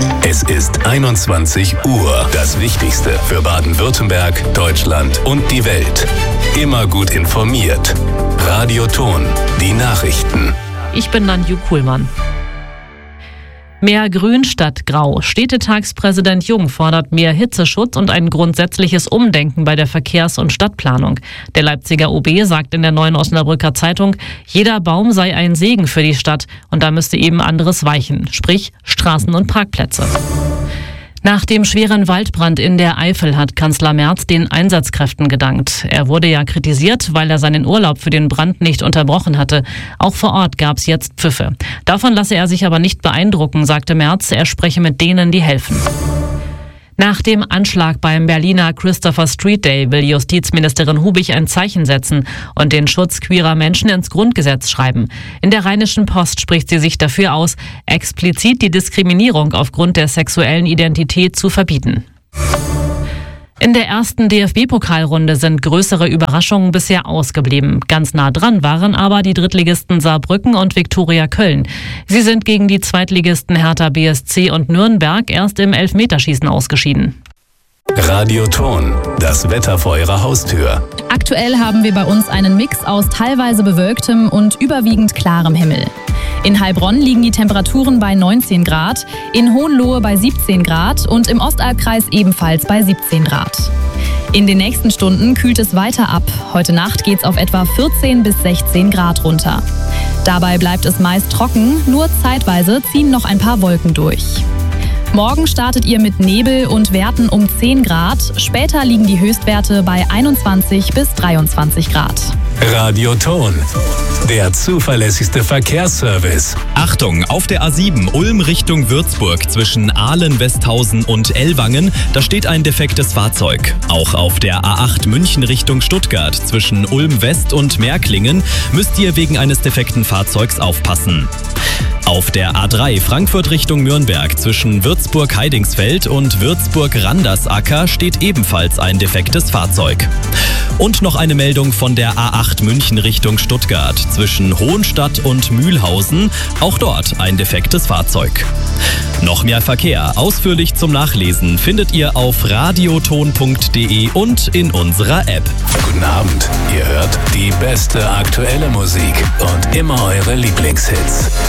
Es ist 21 Uhr. Das Wichtigste für Baden-Württemberg, Deutschland und die Welt. Immer gut informiert. Radio Ton, die Nachrichten. Ich bin Nanju Kuhlmann. Mehr Grün statt Grau. Städtetagspräsident Jung fordert mehr Hitzeschutz und ein grundsätzliches Umdenken bei der Verkehrs- und Stadtplanung. Der Leipziger OB sagt in der Neuen Osnabrücker Zeitung, jeder Baum sei ein Segen für die Stadt und da müsste eben anderes weichen, sprich Straßen und Parkplätze. Nach dem schweren Waldbrand in der Eifel hat Kanzler Merz den Einsatzkräften gedankt. Er wurde ja kritisiert, weil er seinen Urlaub für den Brand nicht unterbrochen hatte. Auch vor Ort gab es jetzt Pfiffe. Davon lasse er sich aber nicht beeindrucken, sagte Merz. Er spreche mit denen, die helfen. Nach dem Anschlag beim Berliner Christopher Street Day will Justizministerin Hubig ein Zeichen setzen und den Schutz queerer Menschen ins Grundgesetz schreiben. In der Rheinischen Post spricht sie sich dafür aus, explizit die Diskriminierung aufgrund der sexuellen Identität zu verbieten. In der ersten DFB-Pokalrunde sind größere Überraschungen bisher ausgeblieben. Ganz nah dran waren aber die Drittligisten Saarbrücken und Viktoria Köln. Sie sind gegen die Zweitligisten Hertha BSC und Nürnberg erst im Elfmeterschießen ausgeschieden. Radio Ton, das Wetter vor Ihrer Haustür. Aktuell haben wir bei uns einen Mix aus teilweise bewölktem und überwiegend klarem Himmel. In Heilbronn liegen die Temperaturen bei 19 Grad, in Hohenlohe bei 17 Grad und im Ostalbkreis ebenfalls bei 17 Grad. In den nächsten Stunden kühlt es weiter ab. Heute Nacht geht es auf etwa 14 bis 16 Grad runter. Dabei bleibt es meist trocken, nur zeitweise ziehen noch ein paar Wolken durch. Morgen startet ihr mit Nebel und Werten um 10 Grad. Später liegen die Höchstwerte bei 21 bis 23 Grad. Radio Ton, der zuverlässigste Verkehrsservice. Achtung, auf der A7 Ulm Richtung Würzburg zwischen Ahlen, Westhausen und Ellwangen, da steht ein defektes Fahrzeug. Auch auf der A8 München Richtung Stuttgart zwischen Ulm West und Märklingen müsst ihr wegen eines defekten Fahrzeugs aufpassen. Auf der A3 Frankfurt Richtung Nürnberg zwischen Würzburg-Heidingsfeld und Würzburg-Randersacker steht ebenfalls ein defektes Fahrzeug. Und noch eine Meldung von der A8 München Richtung Stuttgart zwischen Hohenstadt und Mühlhausen, auch dort ein defektes Fahrzeug. Noch mehr Verkehr, ausführlich zum Nachlesen, findet ihr auf radioton.de und in unserer App. Guten Abend, ihr hört die beste aktuelle Musik und immer eure Lieblingshits.